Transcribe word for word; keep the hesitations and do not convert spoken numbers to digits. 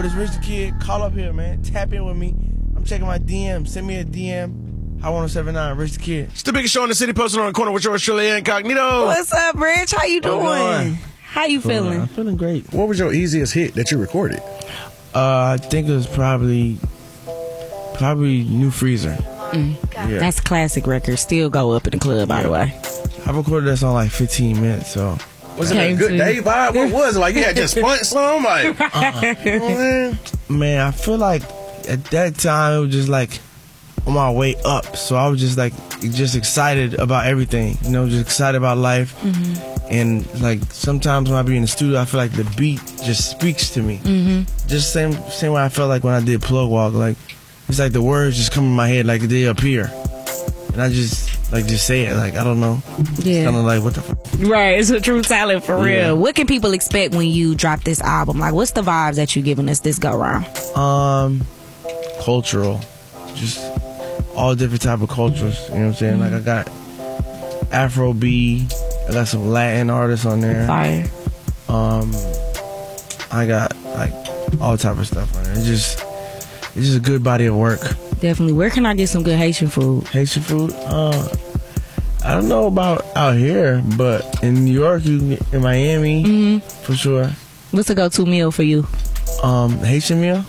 Yo, this Rich the Kid, call up here, man. Tap in with me. I'm checking my D M. Send me a D M. Hot one oh seven nine, Rich the Kid. It's the biggest show in the city, posted on the corner with yours truly, Incognito. What's up, Rich? How you doing? going? How you feeling? I'm feeling great. What was your easiest hit that you recorded? Uh, I think it was probably, probably New Freezer. Mm. Yeah. That's a classic record. Still go up in the club, by Yeah. the way. I recorded that song like fifteen minutes, so. Was it Came a good to- day vibe? What was it? Like you had just spunt some? Like, uh, you know what I'm saying? Man, I feel like at that time it was just like on my way up. So I was just like, just excited about everything. You know, just excited about life. Mm-hmm. And like sometimes when I be in the studio, I feel like the beat just speaks to me. Mm-hmm. Just same same way I felt like when I did Plug Walk. Like it's like the words just come in my head like they appear, and I just like just say it. Like I don't know. Yeah. Kind of like what the fuck. Right, it's a true talent for Yeah. real. What can people expect when you drop this album? Like, what's the vibes that you giving us this go round? Um, cultural, just all different type of cultures. You know what I'm saying? Mm-hmm. Like I got Afro B, I got some Latin artists on there. Fire. Um, I got like all type of stuff on there. It's just, it's just a good body of work. Definitely. Where can I get some good Haitian food? Haitian food. Uh, I don't know about out here, but in New York, you can get, in Miami, Mm-hmm. for sure. What's a go-to meal for you? Um, Haitian meal.